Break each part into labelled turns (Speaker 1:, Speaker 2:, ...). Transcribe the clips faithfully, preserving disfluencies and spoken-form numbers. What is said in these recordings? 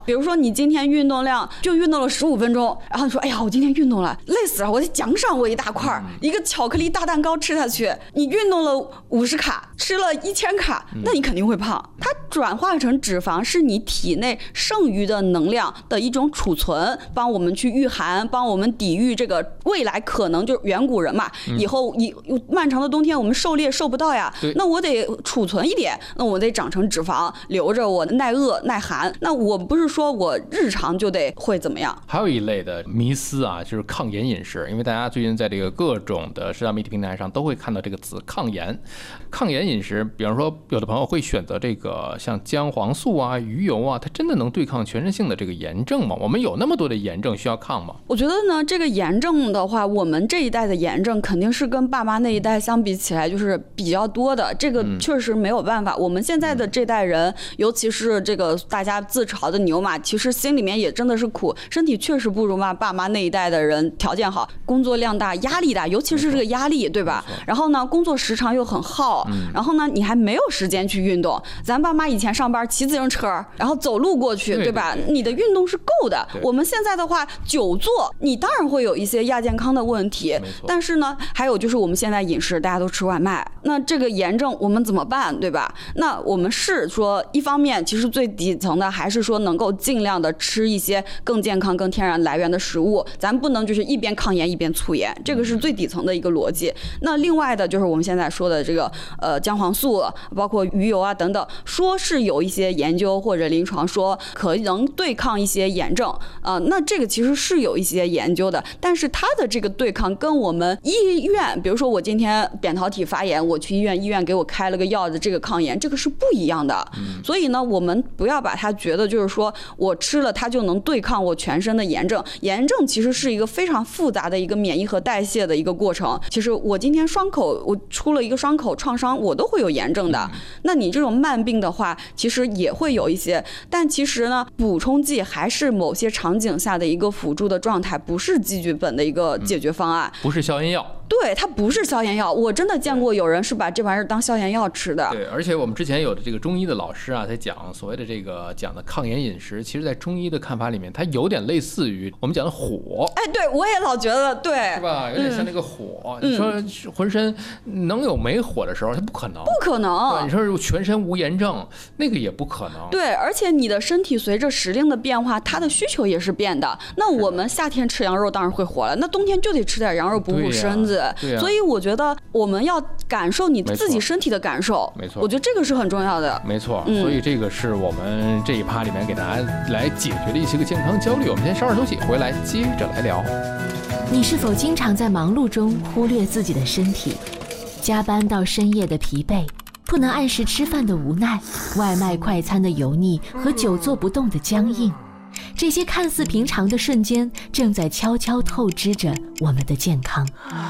Speaker 1: 比如说你今天运动量就运动了十五分钟，然后你说哎呀我今天运动了累死了，我得奖赏我一大块、嗯、一个巧克力大蛋糕吃下去，你运动了五十卡吃了一千卡，那你肯定会胖。它转化成脂肪是你体内剩余的能量的一种储存，帮我们去御寒，帮我们抵御这个未来可能就是远古人嘛、嗯、以后以漫长的冬天我们狩猎受不到呀，那我得储存一点，那我得长成脂肪留着我耐饿耐寒。那我不是说我日常就得会怎么样。
Speaker 2: 还有一类的迷思啊，就是抗炎饮食，因为大家最近在这个各种的社交媒体平台上都会看到这个词抗炎。抗炎饮食，比方说有的朋友会选择这个像姜黄素啊、鱼油啊，它真的能对抗全身性的这个炎症吗？我们有那么多的炎症需要抗吗？
Speaker 1: 我觉得呢，这个炎症的话，我们这一代的炎症肯定是跟爸妈那一代相比起来就是比较多的，这个确实没有办法、嗯、我们现在的这代人、嗯、尤其是这个大家自嘲的牛马，其实心里面也真的是苦，身体确实不如嘛爸妈那一代的人条件好，工作量大压力大，尤其是这个压力对吧，然后呢工作时长又很耗、嗯、然后呢你还没有时间去运动，咱爸妈以前上班骑自行车然后走路过去 对, 对吧，你的运动是够的。我们现在的话久坐你当然会有一些亚健康的问题，但是呢还有就是我们现在饮食大家都吃外卖，那这个炎症我们怎么办对吧，那我们是说一方面其实最底层的还是说能够尽量的吃一些更健康更天然来源的食物，咱不能就是一边抗炎一边促炎，这个是最底层的一个逻辑。那另外的就是我们现在说的这个呃姜黄素包括鱼油啊等等，说是有一些研究或者临床说可能对抗一些炎症，呃，那这个其实是有一些研究的，但是它的这个对抗跟我们医院，比如说我今天扁桃体发炎，我去医院，医院给我开了个药的这个抗炎，这个是不一样的。嗯、所以呢，我们不要把它觉得就是说我吃了它就能对抗我全身的炎症，炎症其实是一个非常复杂的一个免疫和代谢的一个过程。其实我今天双口我出了一个双口创伤，我都会有炎症的。嗯、那你这种慢病的话，其实也会有一些，但其实呢，补充剂还是某些场景下的一个辅助的状态，不是基剧本的一个解决方案，
Speaker 2: 嗯、不是消炎药。
Speaker 1: 对，它不是消炎药，我真的见过有人是把这玩意儿当消炎药吃的。
Speaker 2: 对，而且我们之前有的这个中医的老师啊，在讲所谓的这个讲的抗炎饮食，其实在中医的看法里面，它有点类似于我们讲的火。
Speaker 1: 哎，对，我也老觉得对，
Speaker 2: 是吧？有点像那个火。嗯、你说浑身能有没火的时候，它不可能，
Speaker 1: 不可能。
Speaker 2: 你说全身无炎症，那个也不可能。
Speaker 1: 对，而且你的身体随着时令的变化，它的需求也是变的。那我们夏天吃羊肉当然会火了，那冬天就得吃点羊肉补补身子。
Speaker 2: 对啊，
Speaker 1: 所以我觉得我们要感受你自己身体的感受，
Speaker 2: 没错，
Speaker 1: 我觉得这个是很重要的，
Speaker 2: 没错。嗯、所以这个是我们这一趴里面给大家来解决的一些个健康焦虑。我们先稍事休息，回来接着来聊。
Speaker 3: 你是否经常在忙碌中忽略自己的身体？加班到深夜的疲惫，不能按时吃饭的无奈，外卖快餐的油腻和久坐不动的僵硬，这些看似平常的瞬间，正在悄悄透支着我们的健康。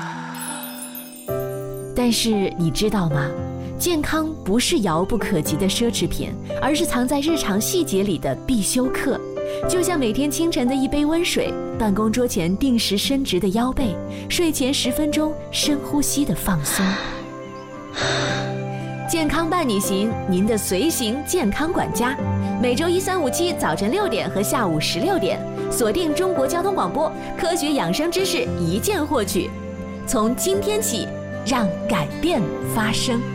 Speaker 3: 但是你知道吗？健康不是遥不可及的奢侈品，而是藏在日常细节里的必修课。就像每天清晨的一杯温水，办公桌前定时伸直的腰背，睡前十分钟深呼吸的放松。健康伴你行，您的随行健康管家，每周一、三、五、七早晨六点和下午十六点，锁定中国交通广播，科学养生知识一键获取。从今天起，让改变发生。